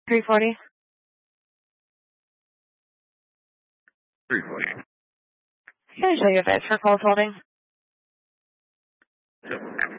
340. 340. Can I show you advice for calls holding? Yep.